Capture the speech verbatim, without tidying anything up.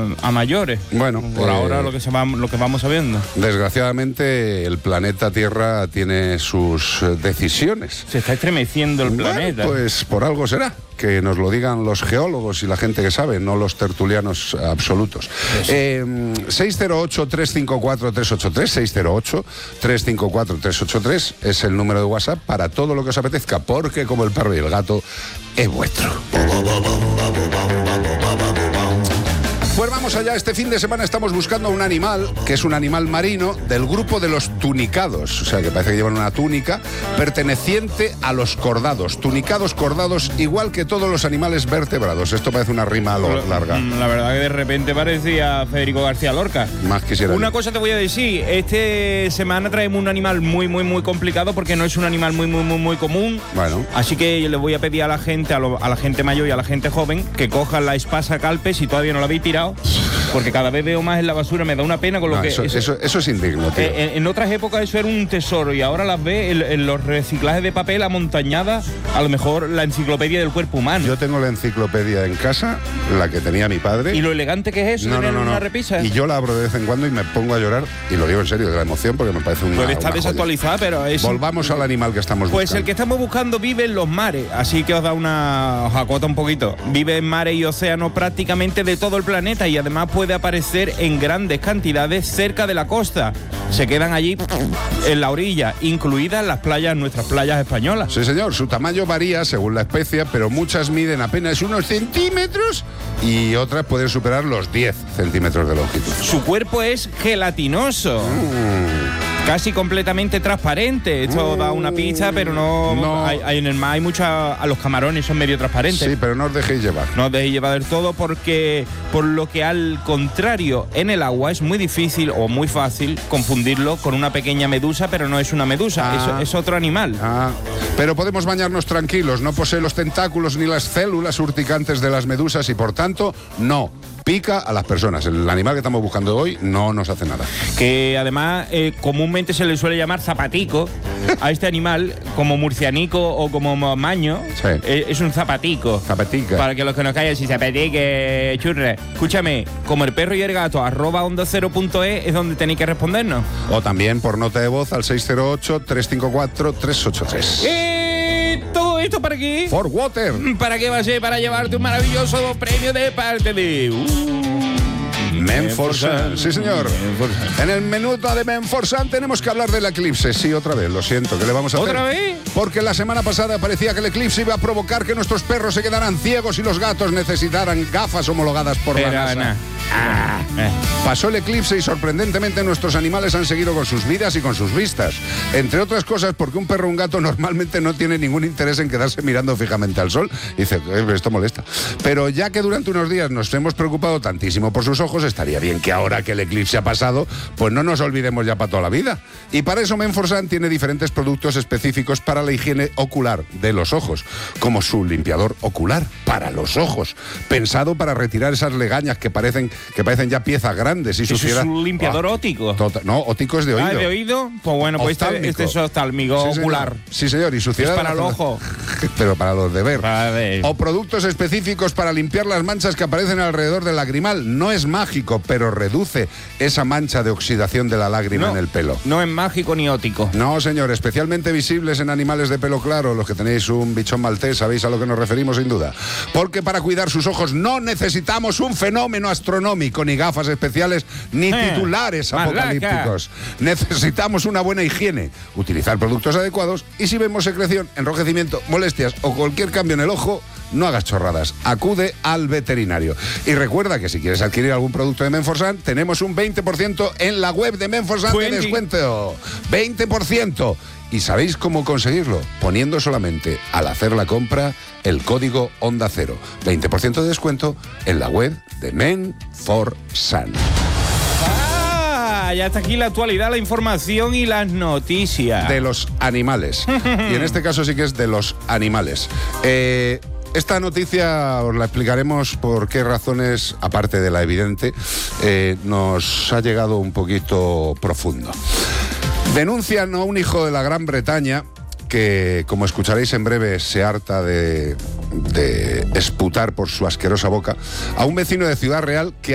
a mayores. Bueno, por eh, ahora lo que, se va, lo que vamos sabiendo. Desgraciadamente el planeta Tierra tiene sus decisiones. Se está estremeciendo el bueno, planeta. Pues por algo será. Que nos lo digan los geólogos y la gente que sabe, no los tertulianos absolutos. Eh, seis cero ocho, tres cinco cuatro, tres ocho tres, seis cero ocho, tres cinco cuatro, tres ocho tres es el número de WhatsApp para todo lo que os apetezca, porque como el perro y el gato es vuestro. Pues vamos allá, este fin de semana estamos buscando un animal, que es un animal marino del grupo de los tunicados, o sea que parece que llevan una túnica, perteneciente a los cordados, tunicados, cordados, igual que todos los animales vertebrados. Esto parece una rima larga. La verdad que de repente parecía Federico García Lorca. Más quisiera. Una cosa te voy a decir, esta semana traemos un animal muy, muy, muy complicado porque no es un animal muy, muy, muy, muy común. Bueno. Así que le voy a pedir a la gente, a, lo, a la gente mayor y a la gente joven, que cojan la espasa calpe si todavía no la habéis tirado. Porque cada vez veo más en la basura, me da una pena con lo no, que... Eso, eso, eso, eso es indigno, tío. Eh, en, en otras épocas eso era un tesoro y ahora las ves en, en los reciclajes de papel amontañadas, a lo mejor la enciclopedia del cuerpo humano. Yo tengo la enciclopedia en casa, la que tenía mi padre. ¿Y lo elegante que es eso? No, no, no, no. Una repisa. Y yo la abro de vez en cuando y me pongo a llorar, y lo digo en serio, de la emoción, porque me parece una Puede estar una desactualizada, pero es... Volvamos al animal que estamos Pues buscando. el que estamos buscando vive en los mares, así que os da una... os acota un poquito. Vive en mares y océanos prácticamente de todo el planeta y además puede aparecer en grandes cantidades cerca de la costa. Se quedan allí en la orilla, incluidas las playas, nuestras playas españolas. Sí, señor, su tamaño varía según la especie, pero muchas miden apenas unos centímetros y otras pueden superar los diez centímetros de longitud. Su cuerpo es gelatinoso. Mm. Casi completamente transparente. Esto mm, da una pista, pero no, no. Hay, hay en el mar hay mucha... A los camarones son medio transparentes. Sí, pero no os dejéis llevar. No os dejéis llevar del todo porque, por lo que al contrario, en el agua es muy difícil o muy fácil confundirlo con una pequeña medusa, pero no es una medusa, ah. es, es otro animal. Ah. Pero podemos bañarnos tranquilos, no posee los tentáculos ni las células urticantes de las medusas y por tanto, no pica a las personas. El animal que estamos buscando hoy no nos hace nada. Que además eh, comúnmente se le suele llamar zapatico a este animal, como murcianico o como maño. Sí. Eh, es un zapatico. Zapatica. Para que los que nos callen, si zapatique, churre. Escúchame, como el perro y el gato, arroba onda cero punto es es donde tenéis que respondernos. O también por nota de voz al seis cero ocho, tres cinco cuatro, tres ocho tres. ¿Y todo esto para qué? For Water. ¿Para qué va a ser? Para llevarte un maravilloso premio de parte de... Uh, Menforsan, sí señor. En el minuto de Menforsan tenemos que hablar del eclipse. Sí, otra vez, lo siento, ¿qué le vamos a hacer? ¿Otra vez? Porque la semana pasada parecía que el eclipse iba a provocar que nuestros perros se quedaran ciegos y los gatos necesitaran gafas homologadas por Pero, la NASA. Ana. Ah, eh. Pasó el eclipse y sorprendentemente nuestros animales han seguido con sus vidas y con sus vistas. Entre otras cosas porque un perro o un gato normalmente no tiene ningún interés en quedarse mirando fijamente al sol. Y dice, eh, esto molesta. Pero ya que durante unos días nos hemos preocupado tantísimo por sus ojos, estaría bien que ahora que el eclipse ha pasado, pues no nos olvidemos ya para toda la vida. Y para eso Menforsan tiene diferentes productos específicos para la higiene ocular de los ojos, como su limpiador ocular para los ojos, pensado para retirar esas legañas que parecen que parecen ya piezas grandes y ¿Eso suciedad. es un limpiador oh, óptico? Tota, no, óptico es de oído. Ah, ¿de oído? Pues bueno, pues este, este es oftálmico sí, ocular. Señor. Sí, señor, y suciedad... Es para el ojo. Pero para los de ver. Para ver. O productos específicos para limpiar las manchas que aparecen alrededor del lagrimal. No es mágico, pero reduce esa mancha de oxidación de la lágrima no, en el pelo. No es mágico ni óptico. No, señor, especialmente visibles en animales de pelo claro. Los que tenéis un bichón maltés, sabéis a lo que nos referimos sin duda. Porque para cuidar sus ojos no necesitamos un fenómeno astronómico, ni gafas especiales, ni eh, titulares apocalípticos. Necesitamos una buena higiene, utilizar productos adecuados y si vemos secreción, enrojecimiento, molestias o cualquier cambio en el ojo, no hagas chorradas, acude al veterinario. Y recuerda que si quieres adquirir algún producto de Menforsan, tenemos un veinte por ciento en la web de Menforsan de descuento. veinte por ciento. ¿Y sabéis cómo conseguirlo? Poniendo solamente, al hacer la compra, el código Onda Cero. veinte por ciento de descuento en la web de Menforsan. Ah, ya está aquí la actualidad, la información y las noticias. De los animales. Y en este caso sí que es de los animales. Eh... Esta noticia os la explicaremos por qué razones, aparte de la evidente, eh, nos ha llegado un poquito profundo. Denuncian a un hijo de la Gran Bretaña que, como escucharéis en breve, se harta de, de esputar por su asquerosa boca, a un vecino de Ciudad Real que